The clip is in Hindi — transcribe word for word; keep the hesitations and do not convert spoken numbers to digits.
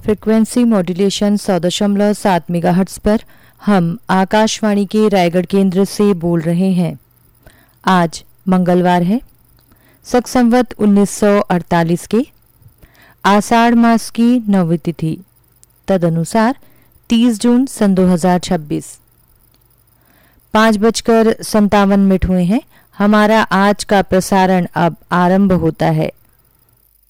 फ्रिक्वेंसी मॉड्यूलेशन सौ दशमलव सात मेगाहर्ट्ज़ पर हम आकाशवाणी के रायगढ़ केंद्र से बोल रहे हैं। आज मंगलवार है, शक संवत उन्नीस सौ अड़तालीस के आषाढ़ मास की नौवीं तिथि, तदनुसार तीस जून सन दो हजार छब्बीस। पाँच बजकर संतावन मिनट हुए हैं। हमारा आज का प्रसारण अब आरंभ होता है।